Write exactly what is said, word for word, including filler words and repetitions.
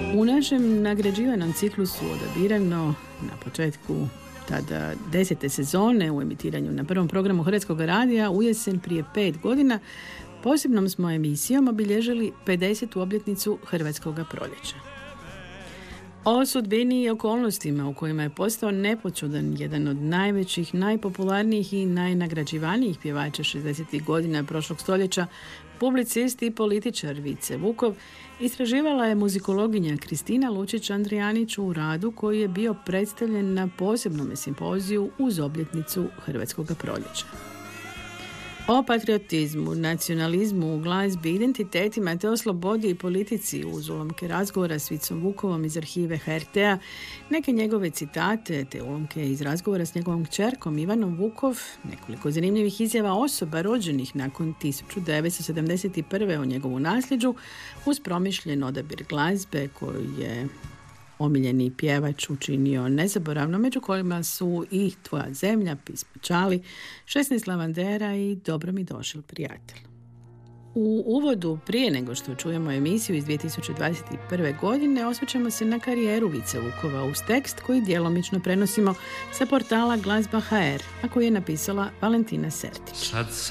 U našem nagrađivanom ciklusu odabirano na početku tada desete sezone u emitiranju na prvom programu Hrvatskog radija u jesen prije pet godina posebnom smo emisijom obilježili pedesetu obljetnicu Hrvatskog proljeća. O sudbini i okolnostima u kojima je postao nepočudan jedan od najvećih, najpopularnijih i najnagrađivanijih pjevača šezdesetih godina prošlog stoljeća, publicist i političar Vice Vukov, istraživala je muzikologinja Kristina Lučić-Andrijanić u radu koji je bio predstavljen na posebnom simpoziju uz obljetnicu Hrvatskog proljeća. O patriotizmu, nacionalizmu, glazbi, identitetima te o slobodi i politici uz ulomke razgovora s Vicom Vukovom iz arhive ha er te-a, neke njegove citate te ulomke iz razgovora s njegovom kćerkom Ivanom Vukov, nekoliko zanimljivih izjava osoba rođenih nakon tisuću devetsto sedamdeset prve o njegovu nasljeđu uz promišljen odabir glazbe koju je omiljeni pjevač učinio nezaboravno, među kojima su i Tvoja zemlja, Pismo Čali, šesnaest lavandera i Dobro mi došel prijatelj. U uvodu, prije nego što čujemo emisiju iz dvije tisuće dvadeset prve. godine, osvrćemo se na karijeru Vice Vukova uz tekst koji djelomično prenosimo sa portala Glazba ha er, a koji je napisala Valentina Sertić.